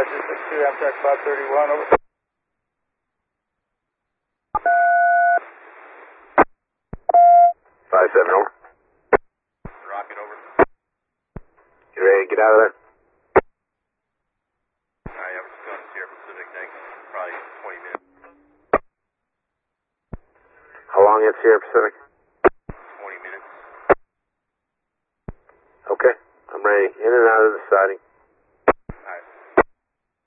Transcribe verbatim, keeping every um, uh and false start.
five two six two, Amtrak five thirty-one, over. five seven, over. Rocket, over. You ready to get out of there? Alright, I'm just going to Sierra Pacific next, probably twenty minutes. How long at Sierra Pacific? twenty minutes. Okay, I'm ready. In and out of the siding.